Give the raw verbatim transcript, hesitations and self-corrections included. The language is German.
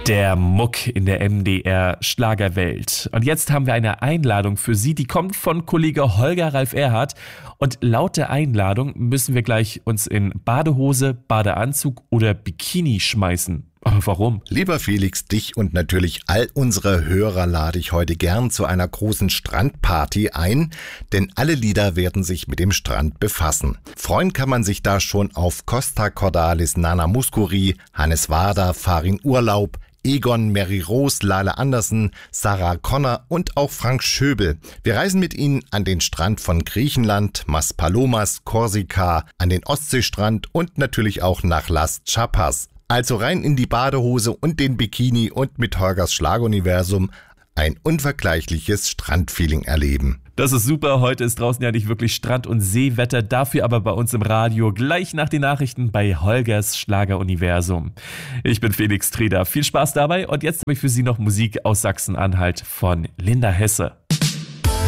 Der Muck in der M D R Schlagerwelt. Und jetzt haben wir eine Einladung für Sie, die kommt von Kollege Holger Ralf Erhardt. Und laut der Einladung müssen wir gleich uns in Badehose, Badeanzug oder Bikini schmeißen. Aber warum? Lieber Felix, dich und natürlich all unsere Hörer lade ich heute gern zu einer großen Strandparty ein, denn alle Lieder werden sich mit dem Strand befassen. Freuen kann man sich da schon auf Costa Cordalis, Nana Mouskouri, Hannes Wader, Farin Urlaub, Egon, Mary Rose, Lale Andersen, Sarah Connor und auch Frank Schöbel. Wir reisen mit Ihnen an den Strand von Griechenland, Maspalomas, Korsika, an den Ostseestrand und natürlich auch nach Las Chapas. Also rein in die Badehose und den Bikini und mit Holgers Schlageruniversum ein unvergleichliches Strandfeeling erleben. Das ist super, heute ist draußen ja nicht wirklich Strand- und Seewetter, dafür aber bei uns im Radio gleich nach den Nachrichten bei Holgers Schlageruniversum. Ich bin Felix Treder, viel Spaß dabei und jetzt habe ich für Sie noch Musik aus Sachsen-Anhalt von Linda Hesse.